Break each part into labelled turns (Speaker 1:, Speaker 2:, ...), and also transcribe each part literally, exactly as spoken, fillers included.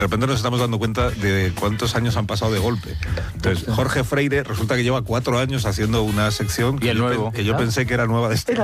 Speaker 1: De repente nos estamos dando cuenta de cuántos años han pasado de golpe. Entonces, Jorge Freire resulta que lleva cuatro años haciendo una sección que,
Speaker 2: y el
Speaker 1: yo,
Speaker 2: nuevo.
Speaker 1: que yo pensé que era nueva de este.
Speaker 3: Era...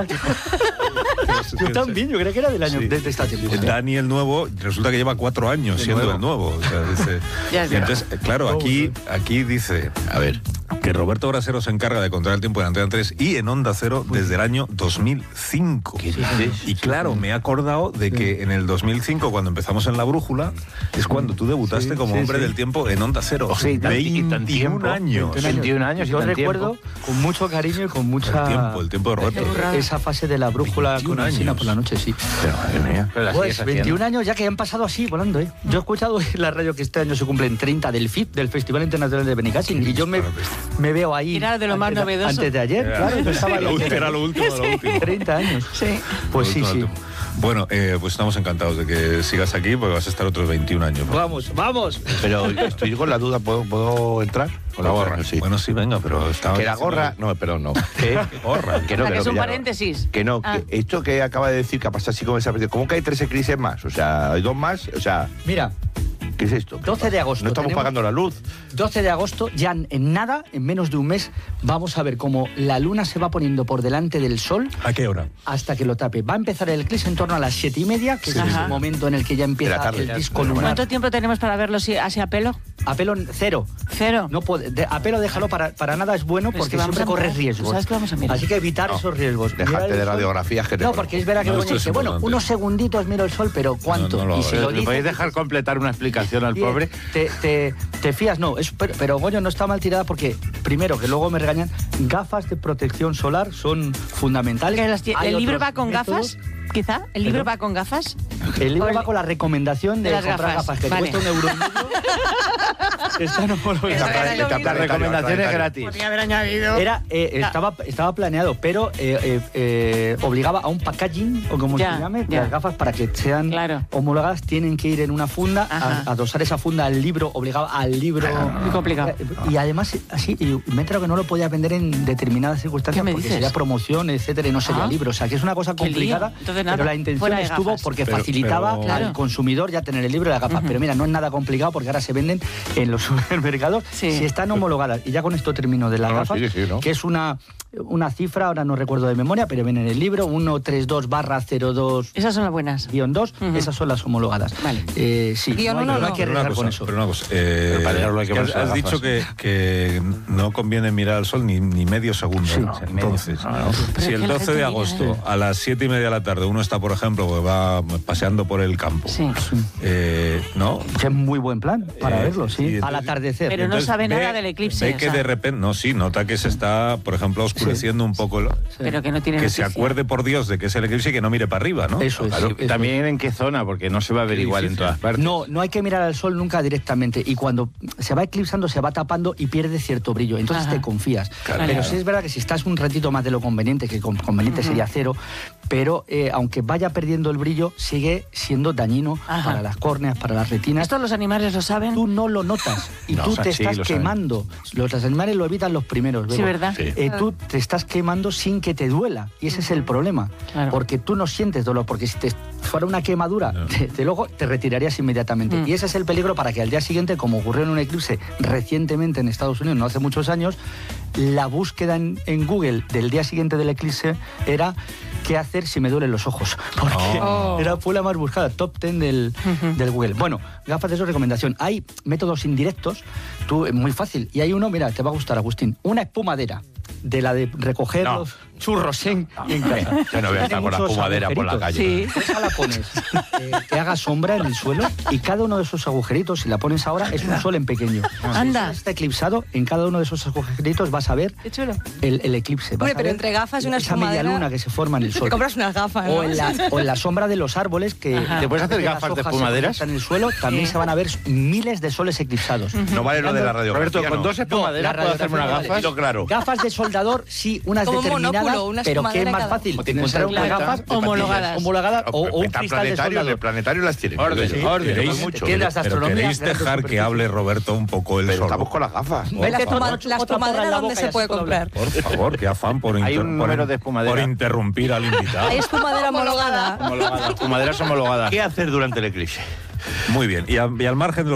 Speaker 3: Yo también, yo creo que era del año, sí. de, de esta temporada.
Speaker 1: Dani el nuevo, resulta que lleva cuatro años el siendo nuevo. el nuevo. O sea, dice,
Speaker 4: ya,
Speaker 1: y entonces, claro, aquí, aquí dice, a ver, que Roberto Brasero se encarga de controlar el tiempo en Antena tres y en Onda Cero desde el año dos mil cinco.
Speaker 2: ¿Qué dices?
Speaker 1: Y claro, me he acordado de que en el dos mil cinco, cuando empezamos en La Brújula, es cuando tú debutaste sí, como sí, hombre sí. del tiempo en Onda Cero.
Speaker 2: Sí, veintiún años.
Speaker 3: veintiún años. Yo recuerdo tiempo. con mucho cariño y con mucha...
Speaker 1: El tiempo, el tiempo de Roberto.
Speaker 3: Esa fase de La Brújula con Alsina por la noche, sí.
Speaker 2: Pero madre mía. Pero
Speaker 3: pues veintiún años ya que han pasado así, volando, ¿eh? Yo he escuchado en la radio que este año se cumplen treinta del F I P, del Festival Internacional de Benicàssim, y yo me, me veo ahí...
Speaker 4: Era de lo más
Speaker 3: antes,
Speaker 4: novedoso.
Speaker 3: Antes de ayer,
Speaker 1: era,
Speaker 3: claro. Yo estaba
Speaker 1: era,
Speaker 3: ahí
Speaker 1: era lo último, lo último.
Speaker 3: treinta años.
Speaker 4: Sí.
Speaker 3: Pues sí, sí.
Speaker 1: Bueno, eh, pues estamos encantados de que sigas aquí, porque vas a estar otros veintiún años. ¿No?
Speaker 3: Vamos, vamos.
Speaker 2: Pero estoy con la duda, ¿puedo, puedo entrar? Con la gorra, sí.
Speaker 1: Bueno, sí, venga, pero estaba...
Speaker 2: Que la gorra... No, perdón, no. ¿Qué?
Speaker 1: Gorra.
Speaker 4: Que no, que, que es un paréntesis.
Speaker 2: Que no,
Speaker 4: ah.
Speaker 2: que esto que acaba de decir que ha pasado así como esa... ¿Cómo que hay tres eclipses más? O sea, hay dos más, o sea...
Speaker 3: Mira...
Speaker 2: ¿Qué es esto?
Speaker 3: doce de agosto.
Speaker 2: No estamos pagando la luz.
Speaker 3: doce de agosto, ya en nada, en menos de un mes, vamos a ver cómo la luna se va poniendo por delante del sol.
Speaker 1: ¿A qué hora?
Speaker 3: Hasta que lo tape. Va a empezar el eclipse en torno a las siete y media, que sí, es el momento en el que ya empieza tarde, el disco lunar.
Speaker 4: ¿Cuánto tiempo tenemos para verlo así, así a pelo?
Speaker 3: A pelo cero.
Speaker 4: Cero.
Speaker 3: No puede, de, a pelo déjalo, para, para nada es bueno, porque es siempre corres riesgos.
Speaker 4: ¿Sabes qué vamos a mirar?
Speaker 3: Así que evitar no, esos riesgos.
Speaker 2: Dejarte de radiografías que te...
Speaker 3: No, porque es verdad que
Speaker 1: no,
Speaker 3: Begoña dice, bueno, unos segunditos miro el sol, pero ¿cuánto?
Speaker 1: No, no lo
Speaker 3: y si lo
Speaker 2: ¿Le podéis dejar completar una explicación al
Speaker 3: bien,
Speaker 2: pobre?
Speaker 3: Te, te, te fías, no, es, pero, pero Goyo no está mal tirada porque, primero, que luego me regañan, gafas de protección solar son fundamentales.
Speaker 4: ¿El libro va con métodos. gafas? Quizá, ¿el libro ¿Pero? va con gafas?
Speaker 3: El libro va con la recomendación de, de comprar gafas, gafas que
Speaker 4: vale.
Speaker 3: te cuesta un euro y medio. Esta no lo
Speaker 2: La recomendación es gratis.
Speaker 4: Podría haber añadido.
Speaker 3: Era, eh, estaba, estaba planeado, pero eh, eh, eh, obligaba a un packaging, o como
Speaker 4: ya,
Speaker 3: se llame,
Speaker 4: ya.
Speaker 3: las gafas para que sean
Speaker 4: claro.
Speaker 3: homologadas, tienen que ir en una funda, a, a adosar esa funda al libro, obligaba al libro.
Speaker 4: Muy complicado.
Speaker 3: Y además, así, y me he enterado que no lo podía vender en determinadas circunstancias porque
Speaker 4: dices?
Speaker 3: sería promoción, etcétera, y no sería ah. libro. O sea, que es una cosa complicada,
Speaker 4: Entonces, nada,
Speaker 3: pero la intención estuvo porque pero, facilitaba pero, claro. al consumidor ya tener el libro y las gafas. Uh-huh. Pero mira, no es nada complicado porque ahora se venden en los supermercados sí. si están homologadas. Y ya con esto termino de las no, gafas, sí, sí, ¿no? que es una, una cifra, ahora no recuerdo de memoria, pero viene en el libro, ciento treinta y dos barra cero dos.
Speaker 4: Esas son las buenas.
Speaker 3: Guión dos, uh-huh. esas son las homologadas.
Speaker 4: Vale.
Speaker 3: Eh, sí,
Speaker 4: Guión
Speaker 3: no,
Speaker 4: uno,
Speaker 3: no,
Speaker 4: no
Speaker 3: hay que
Speaker 1: arriesgar
Speaker 3: con eso.
Speaker 1: Pero una cosa, eh,
Speaker 2: pero hay que
Speaker 1: has, has dicho que, que no conviene mirar al sol ni, ni medio segundo. Sí, ¿no? Entonces, no, no. si el doce de agosto a las siete y media de la tarde uno está, por ejemplo, que va paseando por el campo,
Speaker 4: sí.
Speaker 1: eh, ¿no?
Speaker 3: Es muy buen plan para eh, verlo, sí,
Speaker 1: entonces,
Speaker 3: al atardecer.
Speaker 4: Pero no sabe
Speaker 1: ve,
Speaker 4: nada del eclipse.
Speaker 1: Ve que o sea. de repente, no, sí, nota que se está, por ejemplo, oscureciendo sí. un poco. El,
Speaker 4: sí. Pero que no tiene
Speaker 1: Que
Speaker 4: noticia.
Speaker 1: se acuerde, por Dios, de que es el eclipse y que no mire para arriba, ¿no?
Speaker 3: Eso es.
Speaker 2: Claro,
Speaker 3: eso
Speaker 2: también
Speaker 3: es.
Speaker 2: en qué zona, porque no se va a ver igual en todas partes.
Speaker 3: No, no hay que mirar al sol nunca directamente. Y cuando se va eclipsando, se va tapando y pierde cierto brillo. Entonces Ajá. te confías. Claro, pero claro. sí es verdad que si estás un ratito más de lo conveniente, que conveniente uh-huh. sería cero, pero eh, aunque vaya perdiendo el brillo, sigue siendo dañino Ajá. para las córneas, para las retinas.
Speaker 4: ¿Esto los animales lo saben?
Speaker 3: Tú no lo notas y
Speaker 2: no,
Speaker 3: tú
Speaker 2: o sea,
Speaker 3: te
Speaker 2: sí,
Speaker 3: estás quemando. Los, los animales lo evitan los primeros.
Speaker 4: Sí, ¿verdad?
Speaker 3: Sí. Eh, tú te estás quemando sin que te duela y ese es el problema. Claro. Porque tú no sientes dolor, porque si te fuera una quemadura, no. te, te, luego te retirarías inmediatamente. Mm. Y ese es el peligro para que al día siguiente, como ocurrió en un eclipse recientemente en Estados Unidos, no hace muchos años, la búsqueda en, en Google del día siguiente del eclipse era ¿qué hacer si me duelen los ojos? Porque oh. era, fue la más buscada, top ten del, uh-huh. del Google. Bueno, gafas de eso, recomendación. Hay métodos indirectos, tú, muy fácil. Y hay uno, mira, te va a gustar, Agustín. Una espumadera, de la de recoger no. los churros en,
Speaker 2: no.
Speaker 3: en casa.
Speaker 2: Yo no voy a estar con la espumadera por la calle.
Speaker 3: Sí. Esa la pones, eh, que haga sombra en el suelo y cada uno de esos agujeritos, si la pones ahora, es un sol en pequeño.
Speaker 4: Anda.
Speaker 3: Si está eclipsado, en cada uno de esos agujeritos vas a ver el, el eclipse.
Speaker 5: Bueno, pero entre gafas y una
Speaker 3: esa
Speaker 5: espumadera...
Speaker 3: media luna que se forma en el sol.
Speaker 5: Te compras unas gafas, ¿no?
Speaker 3: O en la, o en la sombra de los árboles que...
Speaker 4: Ajá.
Speaker 2: ¿Te puedes hacer gafas de espumaderas?
Speaker 3: En el suelo también sí. se van a ver miles de soles eclipsados.
Speaker 2: Uh-huh. No vale lo de la radiografía. Roberto, con dos espumaderas no, puedo hacerme unas gafas. Vale. Claro.
Speaker 3: Gafas de soldador, sí, unas
Speaker 5: como
Speaker 3: determinadas,
Speaker 5: monóculo,
Speaker 3: pero que es más cada... fácil. Encontrar unas gafas
Speaker 4: homologadas,
Speaker 3: homologadas o, o un cristal de soldador.
Speaker 2: El planetario las tiene.
Speaker 1: Orden, sí, orden. ¿Queréis, mucho, ¿queréis, pero queréis dejar que hable Roberto un poco el
Speaker 2: pero
Speaker 1: solo?
Speaker 2: Estamos con las gafas.
Speaker 5: ¿La espumadera dónde se puede comprar?
Speaker 1: Por favor, qué afán por,
Speaker 2: Hay un número de espumadera.
Speaker 1: por interrumpir al invitado.
Speaker 5: Hay espumadera homologada.
Speaker 2: Homologada. Espumaderas homologadas. ¿Qué hacer durante el eclipse?
Speaker 1: Muy bien. Y, a, y al margen de lo